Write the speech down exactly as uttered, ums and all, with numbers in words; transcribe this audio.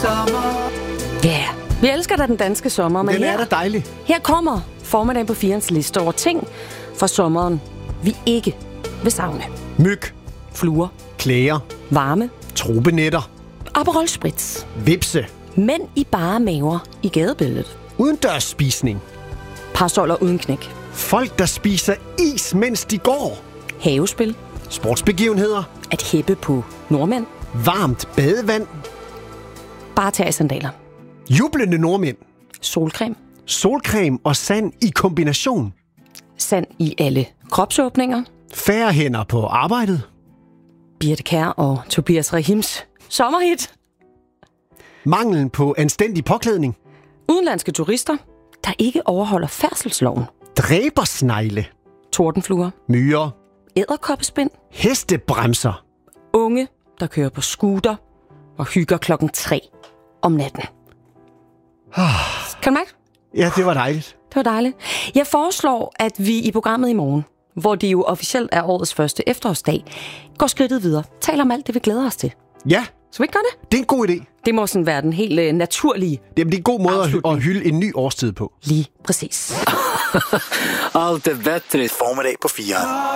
sommer. Ja, yeah. Vi elsker da den danske sommer, men Den her, er da dejlig. her kommer formiddagen på firens liste over ting fra sommeren, vi ikke vil savne. Myg, Fluer, klæger, varme, tropenetter, Aperol Spritz, vipse, mænd i bare maver i gadebilledet, udendørsspisning, parasoller uden knæk, folk, der spiser is, mens de går, havespil, sportsbegivenheder, at hæppe på nordmænd, varmt badevand, bare tage sandaler, jublende nordmænd, solcreme, solcreme og sand i kombination, sand i alle kropsåbninger, færre hænder på arbejdet, Birte Kjær og Tobias Rahims sommerhit, manglen på anstændig påklædning, udenlandske turister, der ikke overholder færdselsloven, dræbersnegle, tordenfluer, myrer, edderkoppespind, hestebremser, unge, der kører på scooter og hygger klokken tre om natten. Kan du mærke? Ja, det var dejligt. Det var dejligt. Jeg foreslår, at vi i programmet i morgen, hvor det jo officielt er årets første efterårsdag, går skridtet videre. Taler om alt det, vi glæder os til. Ja, Så vi ikke gøre det? det er en god idé. Det må sådan være den helt uh, naturlige. Jamen, det er en god måde at, hy- Afslutning. at hylde en ny årstid på. Lige præcis. Allt är bättre. Formiddag på fire.